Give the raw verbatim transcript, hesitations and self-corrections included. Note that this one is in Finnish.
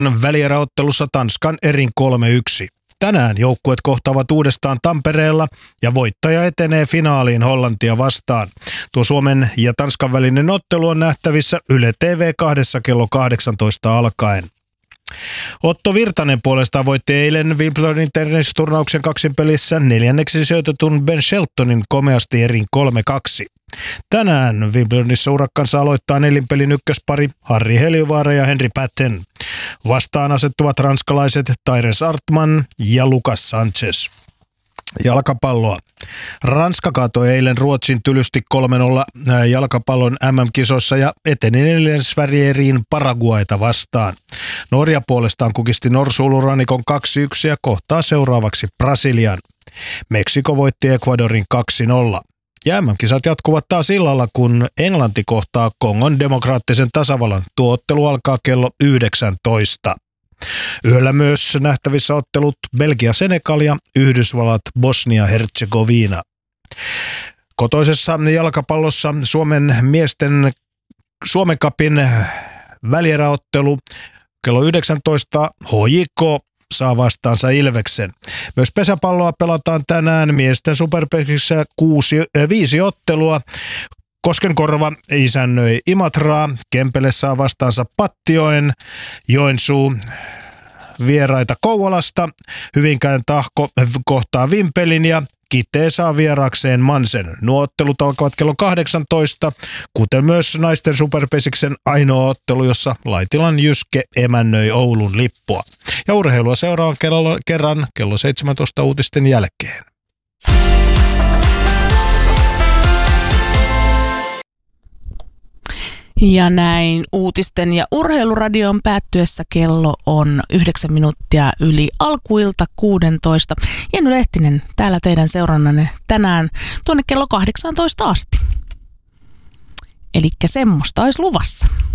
välieräottelussa Tanskan erin kolme yksi. Tänään joukkueet kohtaavat uudestaan Tampereella ja voittaja etenee finaaliin Hollantia vastaan. Tuo Suomen ja Tanskan välinen ottelu on nähtävissä Yle T V kahdessa kello kahdeksantoista alkaen. Otto Virtanen puolestaan voitti eilen Wimbledonin tennisturnauksen kaksinpelissä neljänneksi sijoitetun Ben Sheltonin komeasti erin kolme kaksi. Tänään Wimbledonissa urakkansa aloittaa nelinpelin ykköspari Harri Heliövaara ja Henri Patten. Vastaan asettuvat ranskalaiset Tyrese Artman ja Lucas Sanchez. Jalkapalloa. Ranska kaatoi eilen Ruotsin tylysti kolme nolla jalkapallon M M-kisoissa ja eteni neljännesvärieriin Paraguayta vastaan. Norja puolestaan kukisti Norsu-Ulurannikon kaksi yksi ja kohtaa seuraavaksi Brasilian. Meksiko voitti Ecuadorin kaksi nolla. Ja M M-kisat jatkuvat taas illalla, kun Englanti kohtaa Kongon demokraattisen tasavallan. Tuo ottelu alkaa kello yhdeksäntoista. Yöllä myös nähtävissä ottelut Belgia-Senegal ja Yhdysvallat Bosnia-Herzegovina. Kotoisessa jalkapallossa Suomen miesten Suomen Cupin välieräottelu kello yhdeksäntoista H J K saa vastaansa Ilveksen. Myös pesäpalloa pelataan tänään miesten Superpekissä kuusi, äh, viisi ottelua. Koskenkorva isännöi Imatraa, Kempele saa vastaansa Pattijoen, Joensuu vieraita Kouvolasta, Hyvinkään Tahko kohtaa Vimpelin ja Kitee saa vieraakseen Mansen. Nuo ottelut alkavat kello kahdeksantoista, kuten myös naisten Superpesiksen ainoa ottelu, jossa Laitilan Jyske emännöi Oulun Lippua. Ja urheilua seuraavan kello, kerran kello seitsemäntoista uutisten jälkeen. Ja näin uutisten ja urheiluradion päättyessä kello on yhdeksän minuuttia yli alkuilta kuusitoista. Jenny Lehtinen täällä teidän seurannanne tänään tuonne kello kahdeksantoista asti. Elikkä semmoista olisi luvassa.